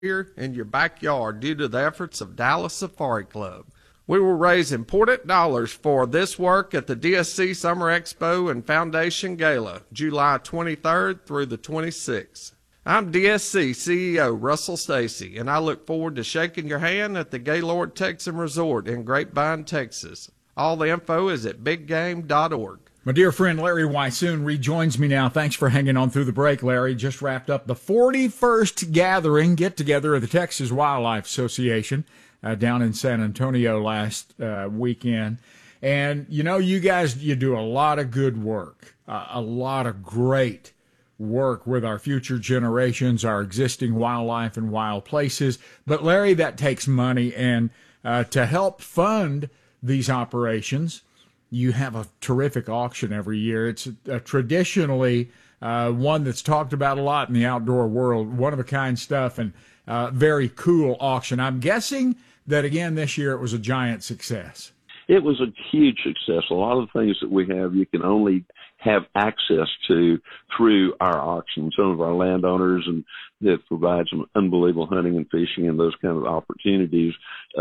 here in your backyard due to the efforts of Dallas Safari Club. We will raise important dollars for this work at the DSC Summer Expo and Foundation Gala, July 23rd through the 26th. I'm DSC CEO Russell Stacy, and I look forward to shaking your hand at the Gaylord Texan Resort in Grapevine, Texas. All the info is at biggame.org. My dear friend Larry Weissoon rejoins me now. Thanks for hanging on through the break, Larry. Just wrapped up the 41st get-together of the Texas Wildlife Association down in San Antonio last weekend. And, you know, you guys, you do a lot of good work, a lot of great work with our future generations, our existing wildlife and wild places. But, Larry, that takes money. And to help fund these operations, you have a terrific auction every year. It's traditionally one that's talked about a lot in the outdoor world, one-of-a-kind stuff, and very cool auction. I'm guessing that, again, this year it was a giant success. It was a huge success. A lot of the things that we have, you can only have access to through our auction. Some of our landowners and that provide some unbelievable hunting and fishing and those kind of opportunities.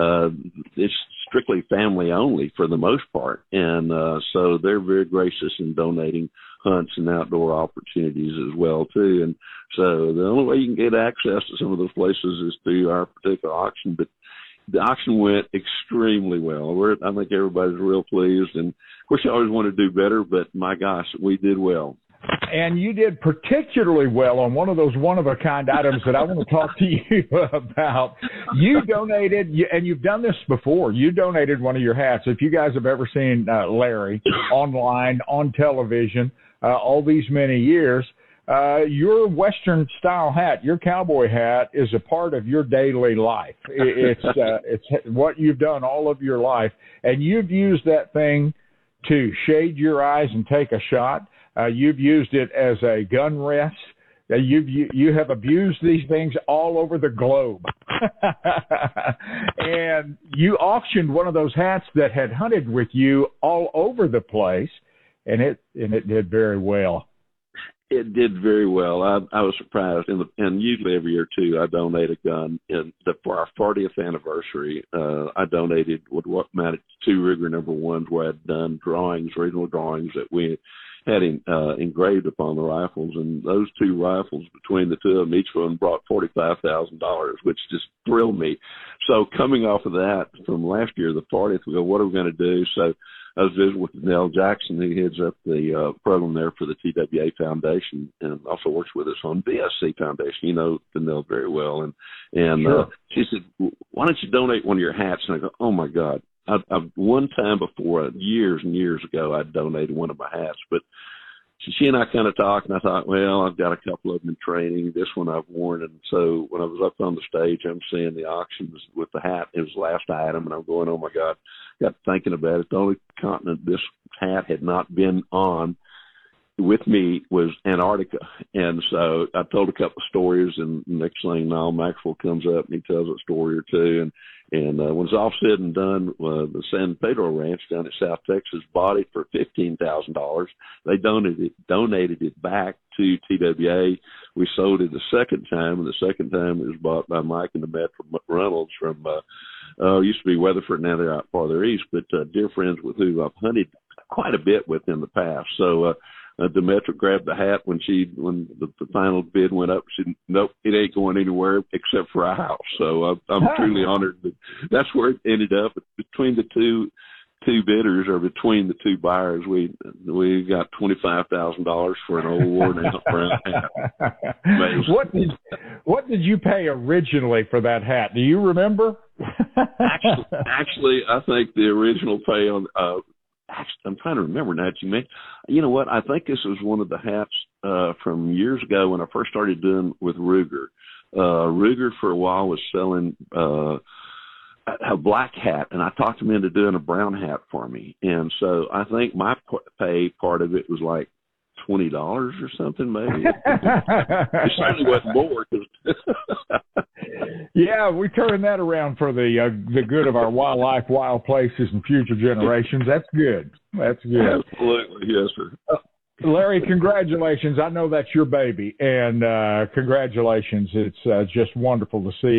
It's strictly family only for the most part. And so they're very gracious in donating hunts and outdoor opportunities as well, too. And so the only way you can get access to some of those places is through our particular auction. But the auction went extremely well. I think everybody's real pleased. And, of course, you always want to do better, but, my gosh, we did well. And you did particularly well on one of those one-of-a-kind items that I want to talk to you about. You donated, and you've done this before, you donated one of your hats. If you guys have ever seen Larry online, on television, all these many years, your Western-style hat, your cowboy hat, is a part of your daily life. It's what you've done all of your life, and you've used that thing to shade your eyes and take a shot. You've used it as a gun rest. You have abused these things all over the globe. And you auctioned one of those hats that had hunted with you all over the place, and it did very well. It did very well. I was surprised, and usually every year too, I donate a gun. For our 40th anniversary, I donated what amounted to 2 Ruger No. 1s where I'd done original drawings that we had engraved upon the rifles, and those 2 rifles, between the two of them, each one brought $45,000, which just thrilled me. So coming off of that from last year, the 40th, we go, what are we going to do? So I was visiting with Nell Jackson, who heads up the program there for the TWA Foundation and also works with us on DSC Foundation. You know Nell very well. And sure. She said, why don't you donate one of your hats? And I go, oh, my God. I've one time before, years and years ago, I donated one of my hats. But she and I kind of talked, and I thought, well, I've got a couple of them in training. This one I've worn. And so when I was up on the stage, I'm seeing the auctions with the hat. It was the last item, and I'm going, oh, my God. Got thinking about it. The only continent this hat had not been on with me was Antarctica. And so I told a couple of stories, and the next thing, Niall Maxwell comes up and he tells a story or two. And when it's all said and done, the San Pedro Ranch down in South Texas bought it for $15,000. They donated it back to TWA. We sold it the second time, and the second time it was bought by Mike and the Met Reynolds from used to be Weatherford, now they're out farther east, but dear friends with who I've hunted quite a bit with in the past. So Demetra grabbed the hat when the final bid went up. She said, nope, it ain't going anywhere except for our house. So I'm truly honored that that's where it ended up. Between the two bidders, or between the two buyers, we got $25,000 for an old worn out brown hat. What did you pay originally for that hat? Do you remember? Actually, I think the original pay on I'm trying to remember now. You know what? I think this was one of the hats from years ago when I first started doing with Ruger. Ruger for a while was selling a black hat, and I talked them into doing a brown hat for me. And so I think my pay part of it was like $20 or something, maybe. It certainly wasn't more. Yeah, we turn that around for the good of our wildlife, wild places, and future generations. That's good. That's good. Absolutely, yes, sir. Larry, congratulations. I know that's your baby, and congratulations. It's just wonderful to see.